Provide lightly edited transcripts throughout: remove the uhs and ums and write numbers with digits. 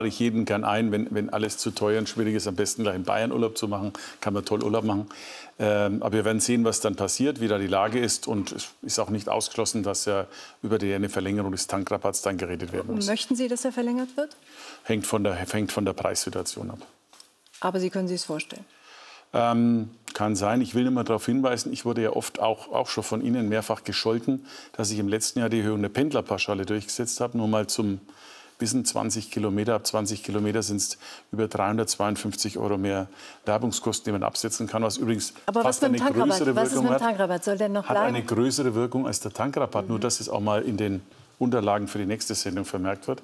Ich jeden gern ein, wenn alles zu teuer und schwierig ist, am besten gleich in Bayern Urlaub zu machen, kann man toll Urlaub machen. Aber wir werden sehen, was dann passiert, wie da die Lage ist. Und es ist auch nicht ausgeschlossen, dass ja über eine Verlängerung des Tankrabatts dann geredet werden muss. Möchten Sie, dass er verlängert wird? Hängt von der Preissituation ab. Aber Sie können sich es vorstellen? Kann sein. Ich will nur mal darauf hinweisen, ich wurde ja oft auch schon von Ihnen mehrfach gescholten, dass ich im letzten Jahr die Erhöhung der Pendlerpauschale durchgesetzt habe. Nur mal zum Wissen, 20 Kilometer, ab 20 Kilometer sind es über 352 € mehr Werbungskosten, die man absetzen kann, was übrigens fast eine größere Wirkung hat. Tankrabatt? Soll der noch hat bleiben? eine größere Wirkung als der Tankrabatt, nur dass es auch mal in den Unterlagen für die nächste Sendung vermerkt wird.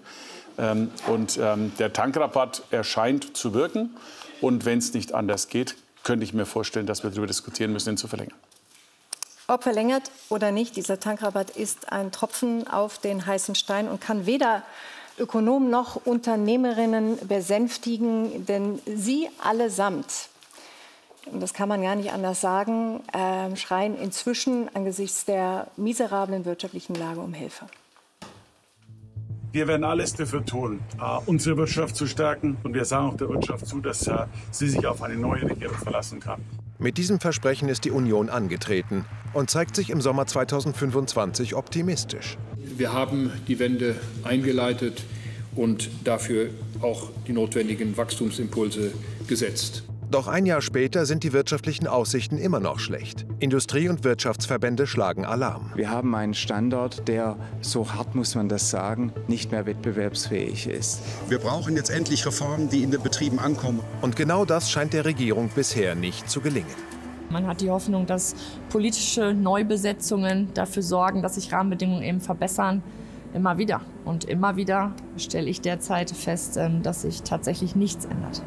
Der Tankrabatt erscheint zu wirken und wenn es nicht anders geht, könnte ich mir vorstellen, dass wir darüber diskutieren müssen, ihn zu verlängern. Ob verlängert oder nicht, dieser Tankrabatt ist ein Tropfen auf den heißen Stein und kann weder Ökonomen noch Unternehmerinnen besänftigen, denn sie allesamt, und das kann man gar nicht anders sagen, schreien inzwischen angesichts der miserablen wirtschaftlichen Lage um Hilfe. Wir werden alles dafür tun, unsere Wirtschaft zu stärken. Und wir sagen auch der Wirtschaft zu, dass sie sich auf eine neue Regierung verlassen kann. Mit diesem Versprechen ist die Union angetreten und zeigt sich im Sommer 2025 optimistisch. Wir haben die Wende eingeleitet und dafür auch die notwendigen Wachstumsimpulse gesetzt. Doch ein Jahr später sind die wirtschaftlichen Aussichten immer noch schlecht. Industrie- und Wirtschaftsverbände schlagen Alarm. Wir haben einen Standort, der, so hart muss man das sagen, nicht mehr wettbewerbsfähig ist. Wir brauchen jetzt endlich Reformen, die in den Betrieben ankommen. Und genau das scheint der Regierung bisher nicht zu gelingen. Man hat die Hoffnung, dass politische Neubesetzungen dafür sorgen, dass sich Rahmenbedingungen eben verbessern. Immer wieder. Und immer wieder stelle ich derzeit fest, dass sich tatsächlich nichts ändert.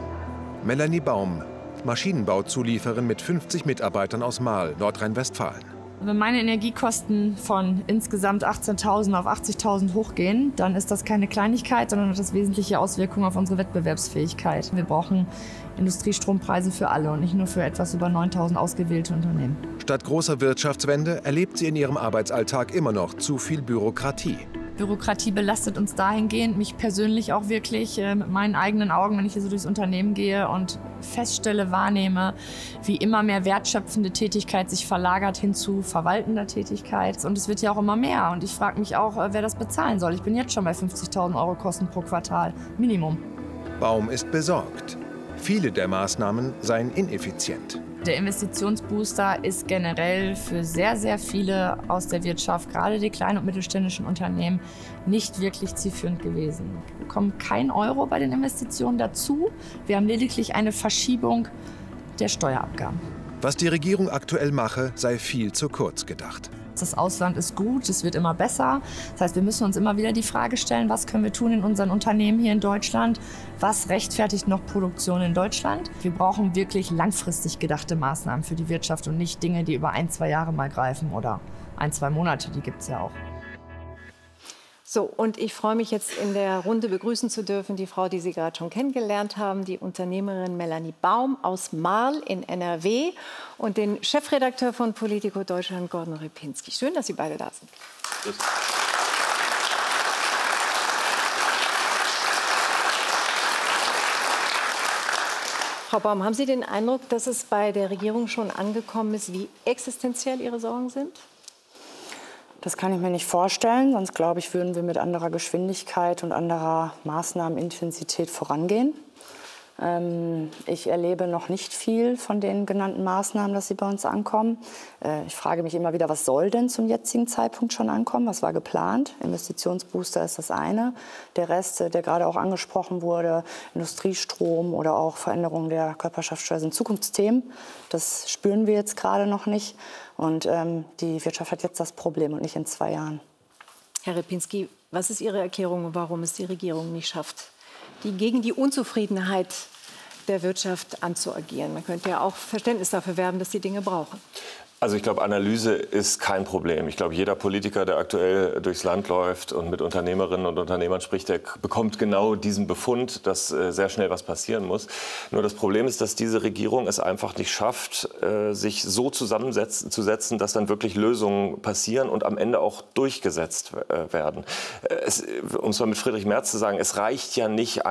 Melanie Baum, Maschinenbauzulieferin mit 50 Mitarbeitern aus Marl, Nordrhein-Westfalen. Wenn meine Energiekosten von insgesamt 18.000 auf 80.000 hochgehen, dann ist das keine Kleinigkeit, sondern hat das wesentliche Auswirkungen auf unsere Wettbewerbsfähigkeit. Wir brauchen Industriestrompreise für alle und nicht nur für etwas über 9.000 ausgewählte Unternehmen. Statt großer Wirtschaftswende erlebt sie in ihrem Arbeitsalltag immer noch zu viel Bürokratie. Bürokratie belastet uns dahingehend, mich persönlich auch wirklich mit meinen eigenen Augen, wenn ich hier so durchs Unternehmen gehe und feststelle, wahrnehme, wie immer mehr wertschöpfende Tätigkeit sich verlagert hin zu verwaltender Tätigkeit. Und es wird ja auch immer mehr. Und ich frage mich auch, wer das bezahlen soll. Ich bin jetzt schon bei 50.000 € Kosten pro Quartal, Minimum. Baum ist besorgt. Viele der Maßnahmen seien ineffizient. Der Investitionsbooster ist generell für sehr, sehr viele aus der Wirtschaft, gerade die kleinen und mittelständischen Unternehmen, nicht wirklich zielführend gewesen. Wir bekommen keinen Euro bei den Investitionen dazu. Wir haben lediglich eine Verschiebung der Steuerabgaben. Was die Regierung aktuell mache, sei viel zu kurz gedacht. Das Ausland ist gut, es wird immer besser. Das heißt, wir müssen uns immer wieder die Frage stellen, was können wir tun in unseren Unternehmen hier in Deutschland? Was rechtfertigt noch Produktion in Deutschland? Wir brauchen wirklich langfristig gedachte Maßnahmen für die Wirtschaft und nicht Dinge, die über 1, 2 Jahre mal greifen oder 1, 2 Monate, die gibt es ja auch. So, und ich freue mich jetzt in der Runde begrüßen zu dürfen, die Frau, die Sie gerade schon kennengelernt haben, die Unternehmerin Melanie Baum aus Marl in NRW und den Chefredakteur von Politico Deutschland, Gordon Ripinski. Schön, dass Sie beide da sind. Tschüss. Frau Baum, haben Sie den Eindruck, dass es bei der Regierung schon angekommen ist, wie existenziell Ihre Sorgen sind? Das kann ich mir nicht vorstellen, sonst glaube ich, würden wir mit anderer Geschwindigkeit und anderer Maßnahmenintensität vorangehen. Ich erlebe noch nicht viel von den genannten Maßnahmen, dass sie bei uns ankommen. Ich frage mich immer wieder, was soll denn zum jetzigen Zeitpunkt schon ankommen? Was war geplant? Investitionsbooster ist das eine. Der Rest, der gerade auch angesprochen wurde, Industriestrom oder auch Veränderung der Körperschaftssteuer sind Zukunftsthemen. Das spüren wir jetzt gerade noch nicht. Und die Wirtschaft hat jetzt das Problem und nicht in 2 Jahren. Herr Ripinski, was ist Ihre Erklärung, warum es die Regierung nicht schafft, gegen die Unzufriedenheit der Wirtschaft anzuagieren? Man könnte ja auch Verständnis dafür werben, dass die Dinge brauchen. Also ich glaube, Analyse ist kein Problem. Ich glaube, jeder Politiker, der aktuell durchs Land läuft und mit Unternehmerinnen und Unternehmern spricht, der bekommt genau diesen Befund, dass sehr schnell was passieren muss. Nur das Problem ist, dass diese Regierung es einfach nicht schafft, sich so zusammenzusetzen, dass dann wirklich Lösungen passieren und am Ende auch durchgesetzt werden. Um es mal mit Friedrich Merz zu sagen, es reicht ja nicht